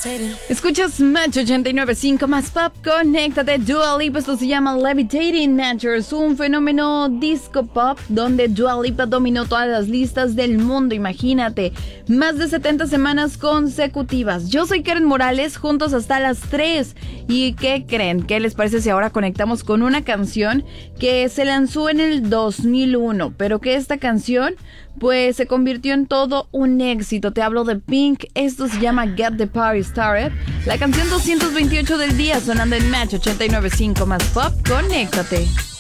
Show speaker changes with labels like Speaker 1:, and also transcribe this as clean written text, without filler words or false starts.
Speaker 1: Escuchas Match 89.5 más pop, conéctate. Dua Lipa, esto se llama Levitating Matchers, un fenómeno disco pop donde Dua Lipa dominó todas las listas del mundo, imagínate, más de 70 semanas consecutivas. Yo soy Karen Morales, juntos hasta las 3. ¿Y qué creen? ¿Qué les parece si ahora conectamos con una canción que se lanzó en el 2001, pero que esta canción pues se convirtió en todo un éxito? Te hablo de Pink, esto se llama Get the Party Started, la canción 228 del día sonando en Match 89.5 más pop, conéctate.